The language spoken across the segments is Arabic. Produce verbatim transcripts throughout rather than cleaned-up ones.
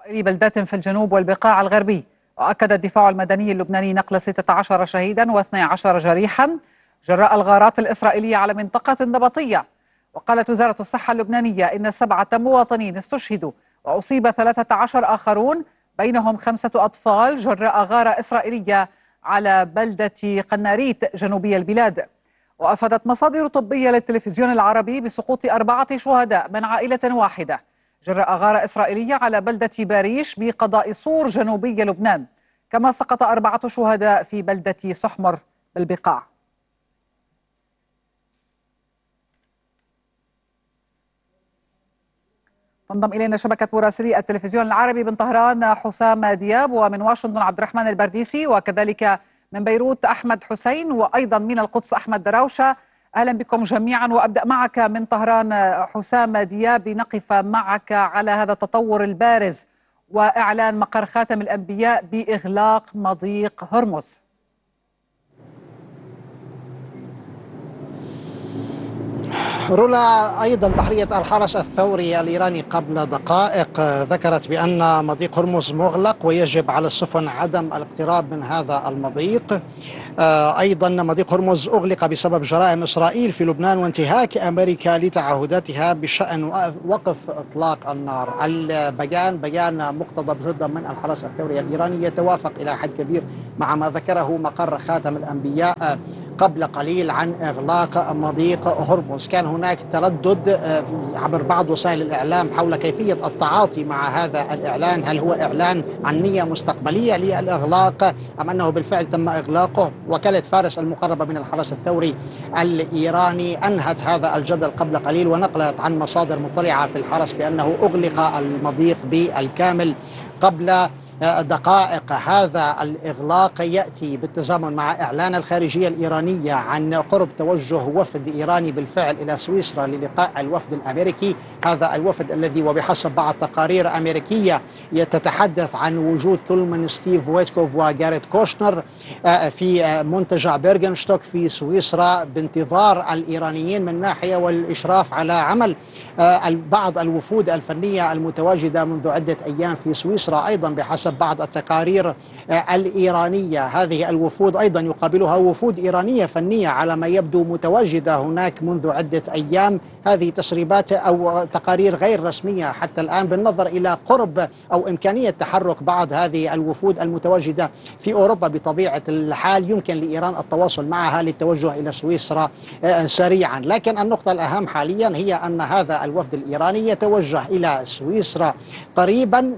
إسرائيلي بلدات في الجنوب والبقاع الغربي. وأكد الدفاع المدني اللبناني نقل ستة عشر شهيدا واثني عشر جريحا جراء الغارات الإسرائيلية على منطقة نبطية. وقالت وزارة الصحة اللبنانية إن سبعة مواطنين استشهدوا وأصيب ثلاثة عشر آخرون بينهم خمسة أطفال جراء غارة إسرائيلية على بلدة قناريت جنوبي البلاد. وأفادت مصادر طبية للتلفزيون العربي بسقوط أربعة شهداء من عائلة واحدة جراء غارة إسرائيلية على بلدة باريش بقضاء صور جنوبي لبنان، كما سقط أربعة شهداء في بلدة سحمر بالبقاع. تنضم إلينا شبكة مراسلي التلفزيون العربي من طهران حسام دياب، ومن واشنطن عبد الرحمن البرديسي، وكذلك من بيروت أحمد حسين، وأيضا من القدس أحمد دراوشة. أهلا بكم جميعا، وأبدأ معك من طهران حسام دياب لنقف معك على هذا التطور البارز وإعلان مقر خاتم الأنبياء بإغلاق مضيق هرمز. رولا، أيضا بحرية الحرس الثوري الإيراني قبل دقائق ذكرت بأن مضيق هرمز مغلق ويجب على السفن عدم الاقتراب من هذا المضيق. أيضا مضيق هرمز أغلق بسبب جرائم إسرائيل في لبنان وانتهاك أمريكا لتعهداتها بشأن وقف إطلاق النار. البيان بيان مقتضب جدا من الحرس الثوري الإيراني يتوافق إلى حد كبير مع ما ذكره مقر خاتم الأنبياء قبل قليل عن إغلاق مضيق هرمز. كان هناك تردد عبر بعض وسائل الإعلام حول كيفية التعاطي مع هذا الإعلان، هل هو إعلان عن نية مستقبلية للإغلاق أم أنه بالفعل تم إغلاقه. وكالة فارس المقربة من الحرس الثوري الإيراني أنهت هذا الجدل قبل قليل ونقلت عن مصادر مطلعة في الحرس بأنه أغلق المضيق بالكامل قبل دقائق. هذا الإغلاق يأتي بالتزامن مع إعلان الخارجية الإيرانية عن قرب توجه وفد إيراني بالفعل إلى سويسرا للقاء الوفد الأمريكي. هذا الوفد الذي وبحسب بعض تقارير أمريكية يتتحدث عن وجود كل من ستيف ويتكوف وجاريت كوشنر في منتجع بيرغنشتوك في سويسرا بانتظار الإيرانيين من ناحية والإشراف على عمل بعض الوفود الفنية المتواجدة منذ عدة أيام في سويسرا. أيضا بحسب بعض التقارير الإيرانية هذه الوفود أيضا يقابلها وفود إيرانية فنية على ما يبدو متواجدة هناك منذ عدة أيام. هذه تسريبات أو تقارير غير رسمية حتى الآن بالنظر إلى قرب أو إمكانية تحرك بعض هذه الوفود المتواجدة في أوروبا. بطبيعة الحال يمكن لإيران التواصل معها للتوجه إلى سويسرا سريعا، لكن النقطة الأهم حاليا هي أن هذا الوفد الإيراني يتوجه إلى سويسرا قريبا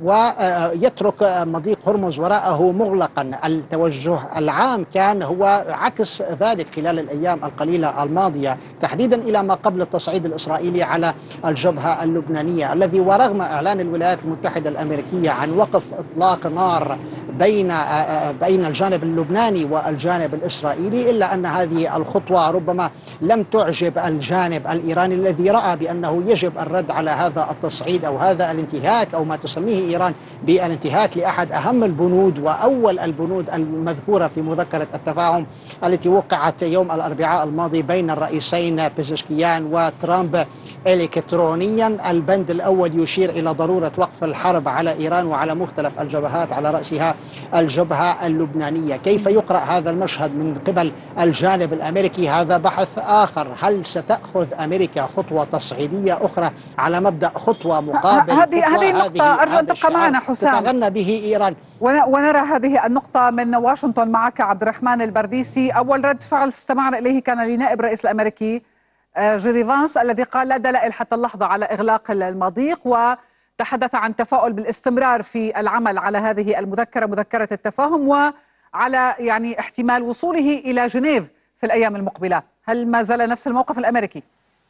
ويترك مضيق هرمز وراءه مغلقا. التوجه العام كان هو عكس ذلك خلال الأيام القليلة الماضية، تحديدا إلى ما قبل التصعيد الإسرائيلي على الجبهة اللبنانية الذي ورغم إعلان الولايات المتحدة الأمريكية عن وقف إطلاق نار بين بين الجانب اللبناني والجانب الإسرائيلي، إلا أن هذه الخطوة ربما لم تعجب الجانب الإيراني الذي رأى بأنه يجب الرد على هذا التصعيد أو هذا الانتهاك أو ما تسميه إيران بالانتهاك لأحد أهم البنود وأول البنود المذكورة في مذكرة التفاهم التي وقعت يوم الأربعاء الماضي بين الرئيسين بيزشكيان وترامب إلكترونيا. البند الأول يشير إلى ضرورة وقف الحرب على إيران وعلى مختلف الجبهات على رأسها الجبهة اللبنانية. كيف يقرأ هذا المشهد من قبل الجانب الأمريكي؟ هذا بحث آخر. هل ستأخذ أمريكا خطوة تصعيدية أخرى على مبدأ خطوة مقابل هذه هذه النقطة أرجو أن تبقى معنا حسام تتغنى به إيران، ونرى هذه النقطة من واشنطن معك عبد الرحمن البرديسي. أول رد فعل استمعنا إليه كان لنائب الرئيس الأمريكي جيدي فانس الذي قال لا دلائل حتى اللحظة على إغلاق المضيق، وتحدث عن تفاؤل بالاستمرار في العمل على هذه المذكرة مذكرة التفاهم وعلى يعني احتمال وصوله إلى جنيف في الأيام المقبلة. هل ما زال نفس الموقف الأمريكي؟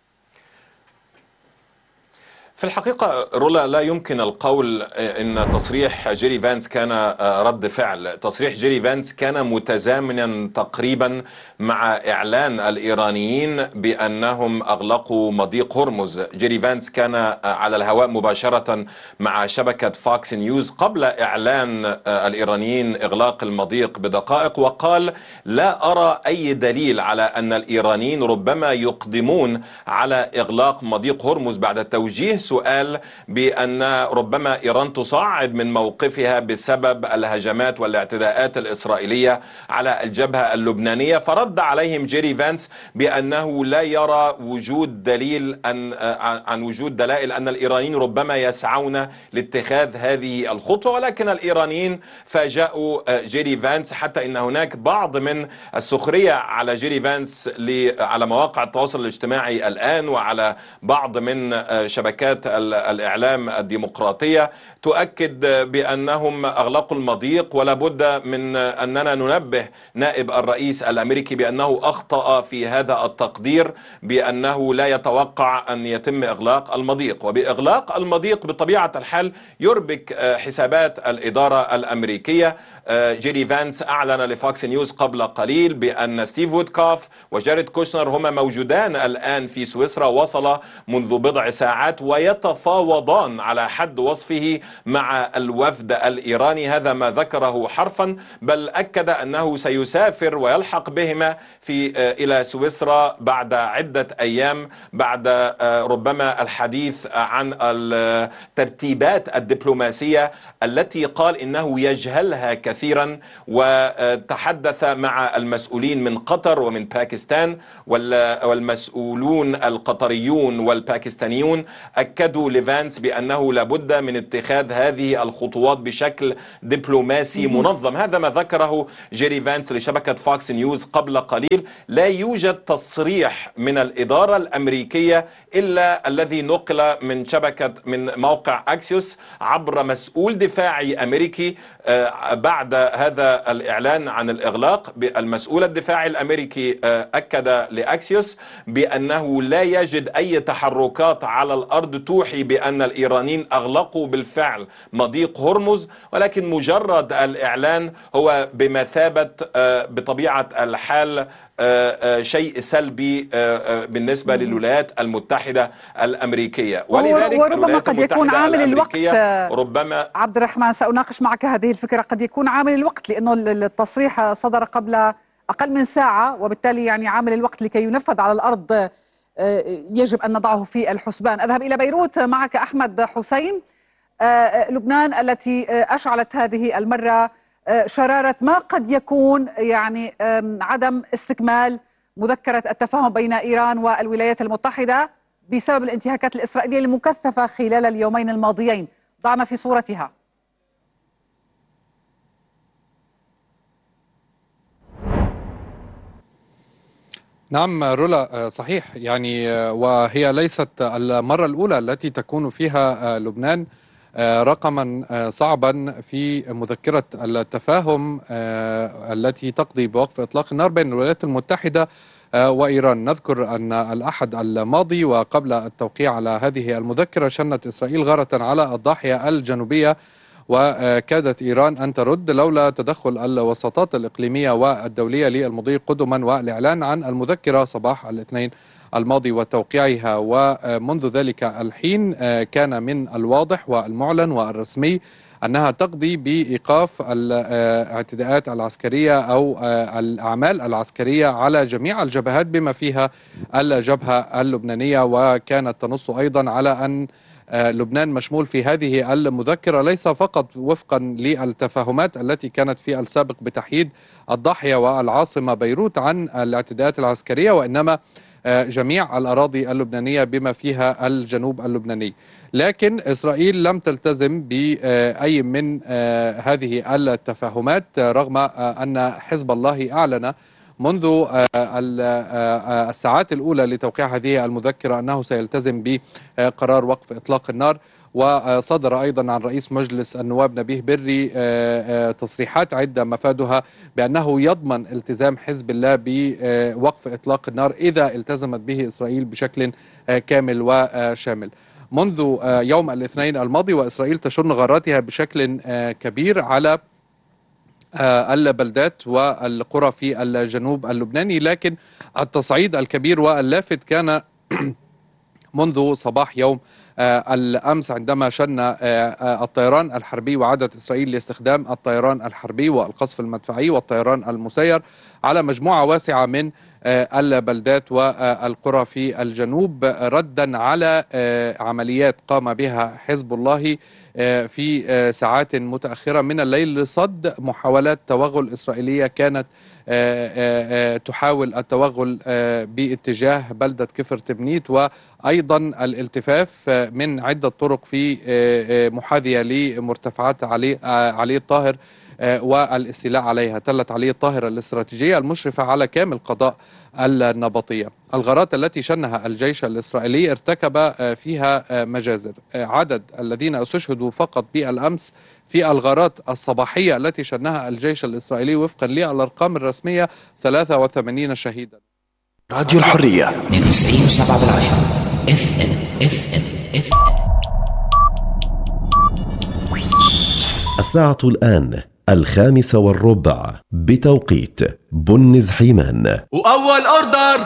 في الحقيقة رولا لا يمكن القول إن تصريح جيري فانس كان رد فعل. تصريح جيري فانس كان متزامنا تقريبا مع إعلان الإيرانيين بأنهم أغلقوا مضيق هرمز. جيري فانس كان على الهواء مباشرة مع شبكة فاكس نيوز قبل إعلان الإيرانيين إغلاق المضيق بدقائق، وقال لا أرى أي دليل على أن الإيرانيين ربما يقدمون على إغلاق مضيق هرمز بعد توجيه سؤال بأن ربما إيران تصعد من موقفها بسبب الهجمات والاعتداءات الإسرائيلية على الجبهة اللبنانية، فرد عليهم جيري فانس بأنه لا يرى وجود دليل أن عن وجود دلائل أن الإيرانيين ربما يسعون لاتخاذ هذه الخطوة، ولكن الإيرانيين فاجأوا جيري فانس حتى إن هناك بعض من السخرية على جيري فانس على مواقع التواصل الاجتماعي الآن وعلى بعض من شبكات الإعلام الديمقراطية تؤكد بأنهم أغلقوا المضيق، ولا بد من أننا ننبه نائب الرئيس الأمريكي بأنه أخطأ في هذا التقدير، بأنه لا يتوقع أن يتم إغلاق المضيق. وبإغلاق المضيق بطبيعة الحال يربك حسابات الإدارة الأمريكية. جيري فانس أعلن لفاكس نيوز قبل قليل بأن ستيف وودكوف وجاريد كوشنر هما موجودان الآن في سويسرا، وصل منذ بضع ساعات ويتفاوضان على حد وصفه مع الوفد الإيراني. هذا ما ذكره حرفا، بل أكد أنه سيسافر ويلحق بهما في إلى سويسرا بعد عدة أيام، بعد ربما الحديث عن الترتيبات الدبلوماسية التي قال إنه يجهلها كثيرا، وتحدث مع المسؤولين من قطر ومن باكستان، والمسؤولون القطريون والباكستانيون أكدوا لفانس بأنه لابد من اتخاذ هذه الخطوات بشكل دبلوماسي منظم. هذا ما ذكره جيري فانس لشبكة فاكس نيوز قبل قليل. لا يوجد تصريح من الإدارة الأمريكية إلا الذي نقل من شبكة من موقع أكسيوس عبر مسؤول دفاعي أمريكي بعد هذا الإعلان عن الإغلاق. المسؤول الدفاعي الأمريكي أكد لأكسيوس بأنه لا يجد أي تحركات على الأرض توحي بأن الإيرانيين أغلقوا بالفعل مضيق هرمز، ولكن مجرد الإعلان هو بمثابة بطبيعة الحال شيء سلبي بالنسبة للولايات المتحدة الأمريكية. ولذلك وربما قد يكون عامل الوقت. ربما عبد الرحمن سأناقش معك هذه الفكرة، قد يكون عامل الوقت لأنه التصريح صدر قبل أقل من ساعة، وبالتالي يعني عامل الوقت لكي ينفذ على الأرض يجب أن نضعه في الحسبان. أذهب إلى بيروت معك أحمد حسين. لبنان التي أشعلت هذه المرة شرارة ما قد يكون يعني عدم استكمال مذكرة التفاهم بين إيران والولايات المتحدة بسبب الانتهاكات الإسرائيلية المكثفة خلال اليومين الماضيين. ضعنا في صورتها. نعم رولا، صحيح يعني، وهي ليست المرة الأولى التي تكون فيها لبنان رقما صعبا في مذكرة التفاهم التي تقضي بوقف إطلاق النار بين الولايات المتحدة وإيران. نذكر أن الأحد الماضي وقبل التوقيع على هذه المذكرة شنت إسرائيل غارة على الضاحية الجنوبية، وكادت إيران أن ترد لولا تدخل الوساطات الإقليمية والدولية للمضي قدما والإعلان عن المذكرة صباح الاثنين الماضي وتوقيعها. ومنذ ذلك الحين كان من الواضح والمعلن والرسمي أنها تقضي بإيقاف الاعتداءات العسكرية أو الأعمال العسكرية على جميع الجبهات بما فيها الجبهة اللبنانية. وكانت تنص أيضا على أن لبنان مشمول في هذه المذكرة ليس فقط وفقا للتفاهمات التي كانت في السابق بتحييد الضاحية والعاصمة بيروت عن الاعتداءات العسكرية، وإنما جميع الأراضي اللبنانية بما فيها الجنوب اللبناني. لكن إسرائيل لم تلتزم بأي من هذه التفاهمات، رغم أن حزب الله أعلن منذ الساعات الأولى لتوقيع هذه المذكرة أنه سيلتزم بقرار وقف إطلاق النار. وصدر أيضا عن رئيس مجلس النواب نبيه بري تصريحات عدة مفادها بأنه يضمن التزام حزب الله بوقف إطلاق النار إذا التزمت به إسرائيل بشكل كامل وشامل. منذ يوم الاثنين الماضي وإسرائيل تشن غاراتها بشكل كبير على البلدات والقرى في الجنوب اللبناني، لكن التصعيد الكبير واللافت كان منذ صباح يوم الأمس عندما شن الطيران الحربي وعادت إسرائيل لاستخدام الطيران الحربي والقصف المدفعي والطيران المسير على مجموعة واسعة من البلدات والقرى في الجنوب ردا على عمليات قام بها حزب الله في ساعات متأخرة من الليل لصد محاولات توغل إسرائيلية كانت تحاول التوغل باتجاه بلدة كفر تبنيت، وأيضا الالتفاف من عدة طرق في محاذية لمرتفعات علي علي الطاهر والاستيلاء عليها. تلت علي الطاهر الاستراتيجية المشرفة على كامل قضاء النبطية. الغارات التي شنها الجيش الإسرائيلي ارتكب فيها مجازر. عدد الذين استشهدوا فقط بالأمس في الغارات الصباحية التي شنها الجيش الإسرائيلي وفقا للأرقام الرسمية ثلاثة وثمانين شهيدا. راديو الحرية اثنين وتسعين وسبعة بالعشرة اف ام اف ام اف ام. الساعة الآن الخامسة والربع بتوقيت بنز حيمان. وأول أوردر